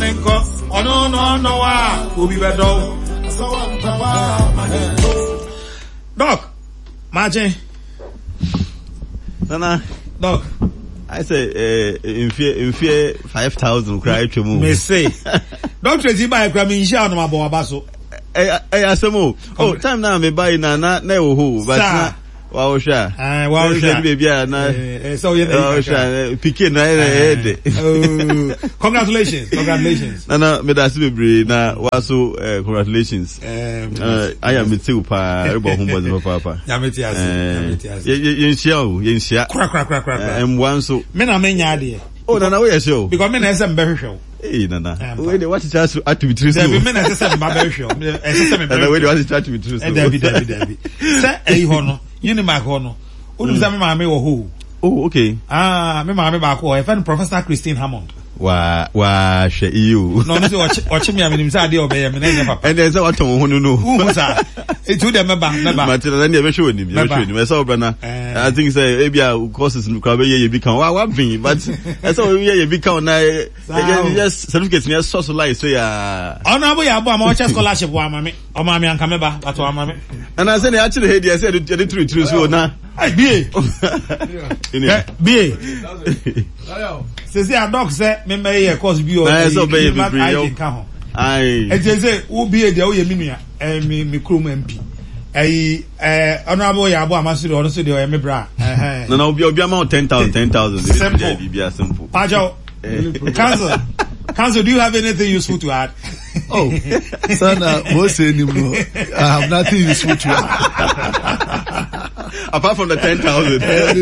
Manenko, oh no, who be better. Doc, Martin. Nana, Doc. I say, in fear 5,000 cry to move. Me say, Doctor, is by a cramming shout on my boy Basso. Asemo. Oh, time now me buy na who, but na wow sha. Wow sha. Baby na. So you know. Sha. Pikin na head. Congratulations. Na me da sibe na waso congratulations. I am with you pa ebo humbo no papa. Ya meti as. Yen shia. Crack. One so. Me na me nya de. Oh, na we show. Because me na sem be show. Hey, Nana. Wait, they watch it as activity. There be minutes as a barber show. And wait, watch it to be true. And Debbie. Say, a hono, you know my hono. Who is a mammy or who? Oh, okay. Me mammy back or I found Professor Christine Hammond. Why, you? No, watch me. I mean, inside the obey. And there's a what who know. Who was that? It's who them but then never showing him. I saw Brana. I think say, maybe I courses in Krabe, you become one thing, but I saw you become just certificates near socialize. So, oh, no, we are more scholarship, one mammy, or mammy and Cameba, but one mammy. And I said, actually, I said, the truth, so now. BA. Says the dog said, me may a course be or I can. And they say, who be a day, me crew MP. Honorable Yabo, Master, or studio, and me bra. No, be amount 10,000. Simple. Pajo, Council, do you have anything useful to add? Oh, Sana, what's anymore? I have nothing useful to add. Apart from the 10,000.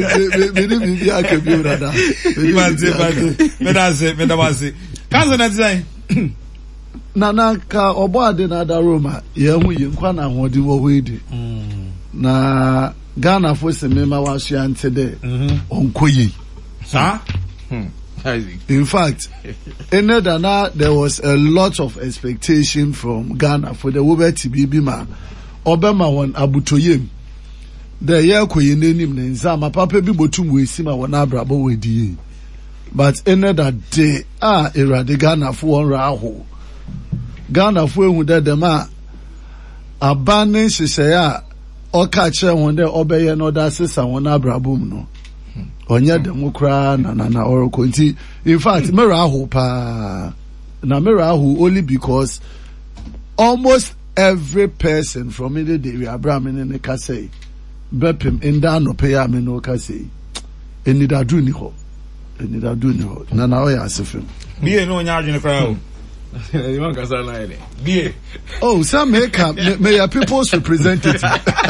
Council, that's saying. Nana ka obo ade na da Roma ye hu ye nkwa na hodi wo wedi na Ghana fo se mema wa so ante de onkoyi sir. In fact, there was a lot of expectation from Ghana for the Wobe TBB ma Obama won Abutoyem. The year koyi nenim ne nzama papa bi botum we sima won abrabo wedi. But another day erade Ghana fo won raho. Ghana fo ehu de dem abane hyehyɛ a ɔka kyerɛ wɔn dɛ ɔbɛyɛ no da sesa wɔn abrabo mu no. Onye dem kra na oroko nti in fact mirror ahu pa na mirror ahu only because almost every person from the day Abraham in the kase bepim inda no pay am no kase enida du ni ho na oya asefem be no nya adwene kra you want kasa na ene be oh some may your people's representative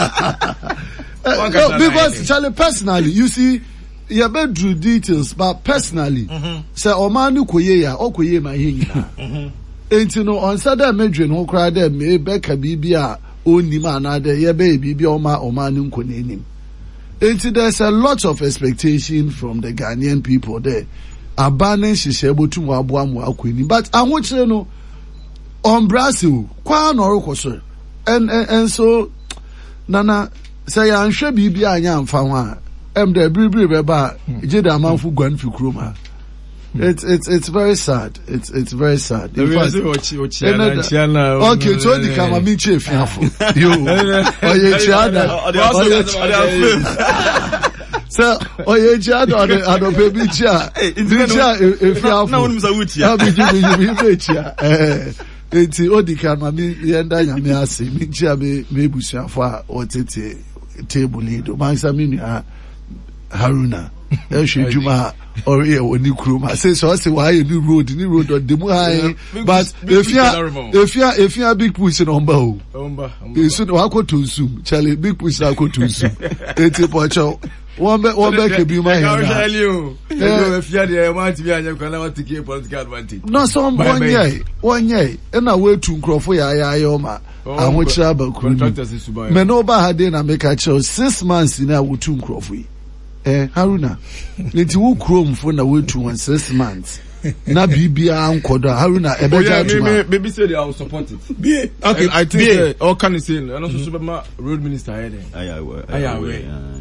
no, because Charlie personally you see you bedru details but personally say omanu koye ya okoye ma hina enti no onsa da medwe no kra da me beka bibia onim anade ye be bibia omanu nkonenim enti there's a lot of expectation from the Ghanaian people there abane hihye botum abo amu akoni but ahokyere no on Brazil kwa no rokoso and so nana say ya nhwe bibia anya amfa ho a the bribri beba jeda manfu gwan fi kroma it's very sad it's very sad in fact okay so the kama mi chef yafo yo oye chiada so oye chiada ado baby chia if yafo na wonu zawuti ya bi chia enti odi kama mi yenda nyame ase mi chia me busuafo a otete table lead man samini Haruna Juma or oni kroma say so say why new road or demu high but if you big push in omba so wa ko to zoom Charlie big push na ko to zoom eti pocho one back be my if you dey want to be anya kwala want to get political advantage no so one year na we to nkrofo ya ma ahochira bakuru me no ba hade na make a 6 months na we to nkrofo yi Haruna nti wo krom fo na wetu 6 months na bibia ankodo Haruna ebeja tuma maybe say I will support it okay I think all can say and also super road minister here ayawe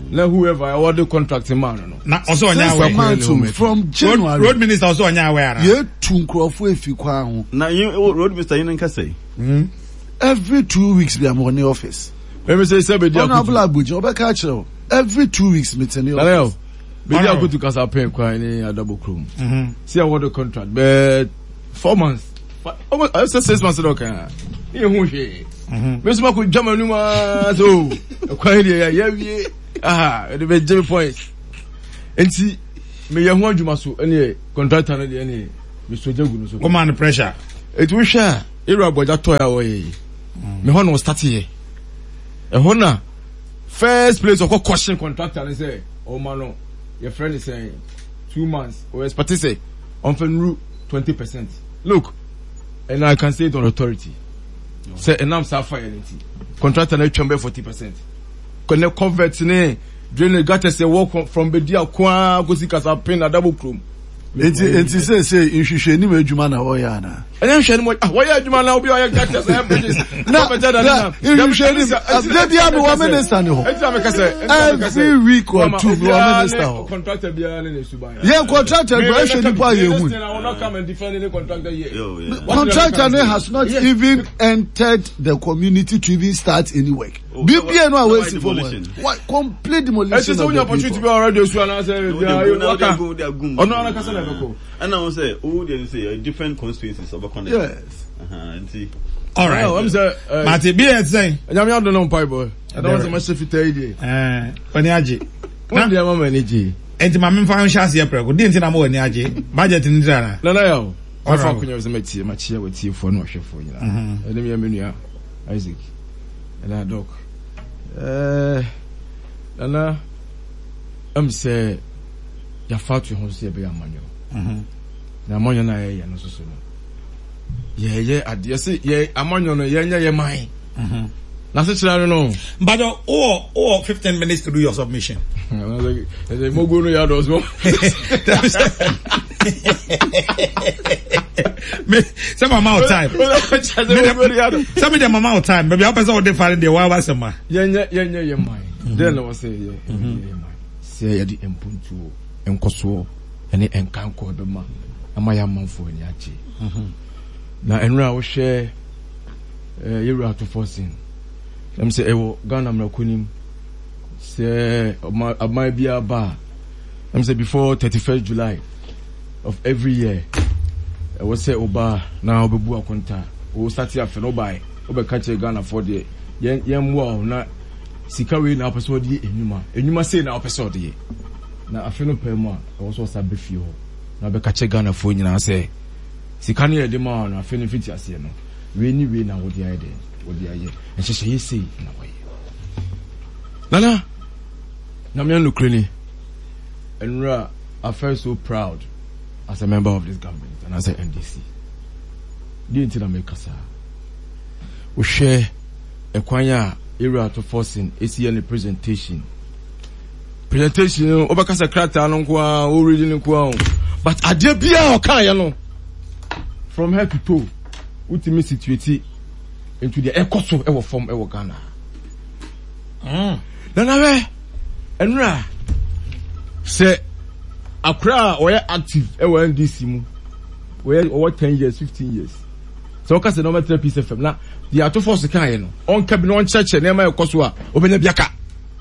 Now whoever award the contract man no. Na also on your from January. Road minister also on your way. Ye tunkrofo efikwa ho. Na you road minister you nka say. Every 2 weeks we am on the office. Let me say somebody Honorable Abuja obeka kire. Every 2 weeks meeting the office. Maybe I go to Casapen kwa any double crew. See award the contract but 4 months. Almost I say 6 months okay. You hu hwe. Meso ma ko jama numa so. Kwa here ya wie. The be points. Enti me ye ho adwuma so ene contractor no de ene me soja gu no so. Come on pressure. It we share. Era boja toya wo ye. Me ho no start here. E ho na first place of question contractor and say, "Oh man, your friend is saying 2 months or expect say on fenru 20%." Look, and I can say it on authority. Say and I'm fire anything. Contractor na twembe 40%. Connect convert ne drain gutter say walk from Bedia kwa go see Casapen na double crew. Enti say nhwehwe ni adwuma na wo ya na. Enya hwe ni mo wo ya adwuma na obi o ya gutter say bridges. Na nhwehwe ni da bia me wa minister ne ho. Every week or two we wa minister ho. Contractor bia na suban. Yeah, contractor bia hwe ni pa ye hu. I will not come and defend any contractor here. Contractor has not even entered the community to even start any work. BBN no waste for what complete demolition. It's only opportunity be already so and say no na kasa na beko. And I say they say different constituencies of a connect. Yes. All right. I'm say Mati be say. Nyame ado no pai boy. I don't want to much fit idea. Pani aje. Na dia mama ni ji. Enti ma memfa hwe ase preko. Di enti na ma wani aje. Budget ni dira na. Na yo. Afa kunyo ze mati ma chia wati fo no hwefo nyina. Ene me menua Isaac. Ela doc. Nana, say, ya fatu hon se be amanyo. Na amanyo na ye no so no. Ye ade se ye amanyo no ye nya ye man. Na se chira no. But oh 15 minutes to do your submission. Mo go no ya do so. Some amount of time. Some of them amount of time. Maybe I person what they find the wa sama. Ye mind. Then I was say ye mind. Say ye di empuntu enkoso ene enkanko be ma. Ama ya manfo ni achi. Na enra wo hwe yeru ato forcing. Them say ewo Ghana mrakunim. Say my bia ba. Them say before 31st July of every year. I was say oba na obebu akonta o start afa no buy obeka che Ghana for the yem wo na sika we na person de enuma say na person de na afa no pa mu a also sabe fi ho na obeka che Ghana for nyina say sika ne de ma na afa no fiti ase no we ni we na wo de aye enhye ye say na waye nana na me no kreni enra I felt so proud as a member of this government and as a NDC. Didn't you make us? We share a kwanya area to forcing ACN presentation. Presentation, Obakasa Krata, Nonkwa, who reading Kwa. But I did be our Kayano from head to toe, ultimate situation into the echo of our form of Ghana. Then I and Ra say. Accra or active NDC mu over 10 years 15 years so ka say no matter piece FM na the ato force kan no on ka bi no church na ma ekoso a obenya biaka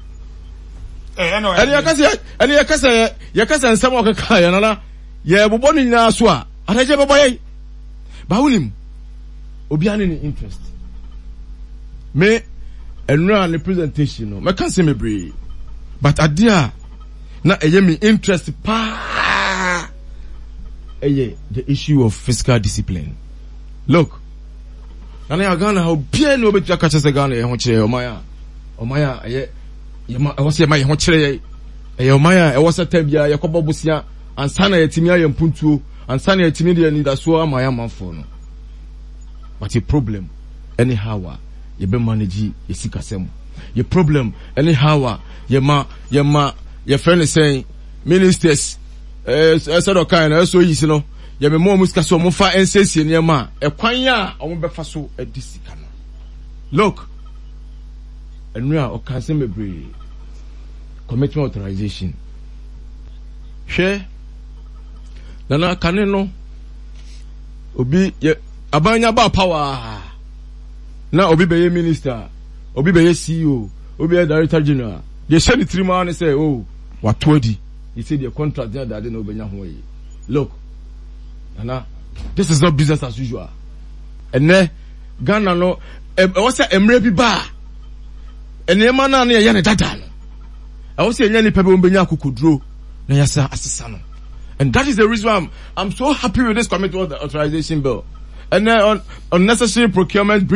ene yakasa nsem o ka ya na ye bobo ni nyina so a ataje bobo ye ba wunim obi ane ni interest me enra ni presentation no me kan say me bre but adia na eye me interest pa eye the issue of fiscal discipline. Look, na Ghana how bien no betu aka chese Ghana e ho kire omaya eye yema e wose yema e ho kire eye omaya e wose tabia ye kobo busia ansa na yetimi aye mpuntuo ansa na yetimi de ni daso amaya manfo no. But a problem anyhow ye be manage ye sikasem. Your problem anyhow your friend is saying ministers sort of kind so easy no ye be more muska so mo fa ensesi niam e kwan a o mo be fa so edisika no. Look enua o kan se mebre commitment authorization. Share. Nana kaneno. Obi abanya ba power. Na obi be minister, obi be CEO, obi be director general. They send the 3 man and say, oh, what 20? He said the contract there that didn't obey. Look, Nana, this is not business as usual. And then Ghana no, what's that? Emre bar. And the man na yana dada. I was saying any people umbenya kukudro na yasa asisano. And that is the reason why I'm so happy with this committee authorization bill. And then on unnecessary procurement